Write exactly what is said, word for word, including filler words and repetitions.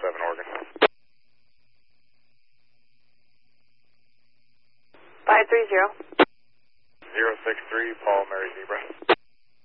seven, Oregon. five three zero. zero six three, Paul Mary Zebra.